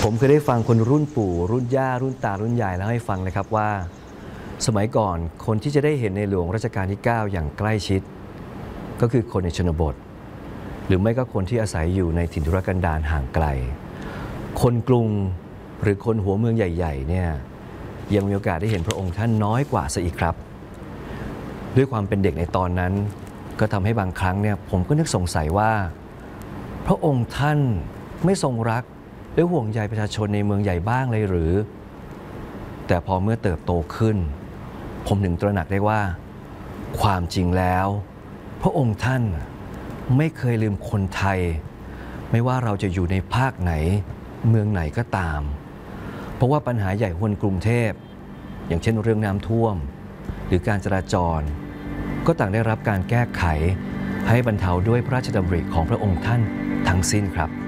ผมเคยได้ฟังคนรุ่นปู่รุ่นย่ารุ่นตารุ่นยายแล้วให้ฟังนะครับว่าสมัยก่อนคนที่จะได้เห็นในหลวงรัชกาลที่ 9 อย่างใกล้ชิดก็คือคนในชนบทหรือไม่ก็คนที่อาศัยอยู่ในถิ่นทุรกันดารห่างไกลคนกรุงหรือคนหัวเมืองใหญ่ๆเนี่ยยังมีโอกาสได้เห็นพระองค์ท่านน้อยกว่าซะอีกครับด้วยความเป็นเด็กในตอนนั้นก็ทำให้บางครั้งเนี่ยผมก็นึกสงสัยว่าพระองค์ท่านไม่ทรงรักและห่วงใยประชาชนในเมืองใหญ่บ้างเลยหรือแต่พอเมื่อเติบโตขึ้นผมถึงตระหนักได้ว่าความจริงแล้วพระองค์ท่านไม่เคยลืมคนไทยไม่ว่าเราจะอยู่ในภาคไหนเมืองไหนก็ตามเพราะว่าปัญหาใหญ่คนกรุงเทพอย่างเช่นเรื่องน้ำท่วมหรือการจราจรก็ต่างได้รับการแก้ไขให้บรรเทาด้วยพระราชดำริของพระองค์ท่านทั้งสิ้นครับ